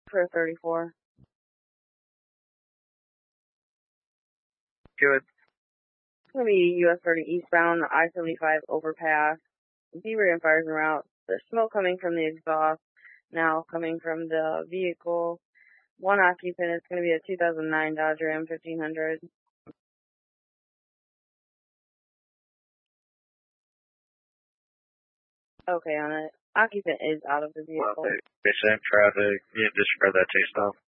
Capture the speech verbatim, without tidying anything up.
For thirty-four. Good. It's going to be U S thirty eastbound, I seventy-five overpass. Deviating fires en route. There's smoke coming from the exhaust, now coming from the vehicle. One occupant is going to be a two thousand nine Dodge Ram fifteen hundred. Okay, on it. Occupant is out of the vehicle. Well, they, they sent traffic. You just spread that chase off.